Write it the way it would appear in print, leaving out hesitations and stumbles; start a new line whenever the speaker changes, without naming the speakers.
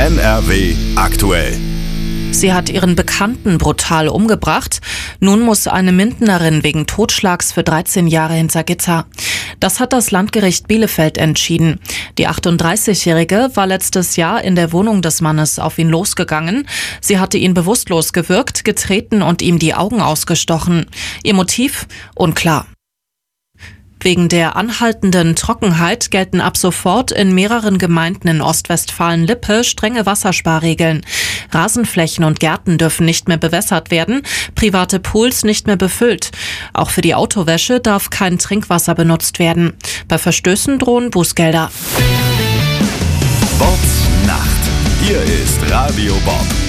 NRW aktuell.
Sie hat ihren Bekannten brutal umgebracht. Nun muss eine Mindenerin wegen Totschlags für 13 Jahre hinter Gitter. Das hat das Landgericht Bielefeld entschieden. Die 38-Jährige war letztes Jahr in der Wohnung des Mannes auf ihn losgegangen. Sie hatte ihn bewusstlos gewürgt, getreten und ihm die Augen ausgestochen. Ihr Motiv? Unklar. Wegen der anhaltenden Trockenheit gelten ab sofort in mehreren Gemeinden in Ostwestfalen-Lippe strenge Wassersparregeln. Rasenflächen und Gärten dürfen nicht mehr bewässert werden, private Pools nicht mehr befüllt. Auch für die Autowäsche darf kein Trinkwasser benutzt werden. Bei Verstößen drohen Bußgelder.
Bobs Nacht. Hier ist Radio Bob.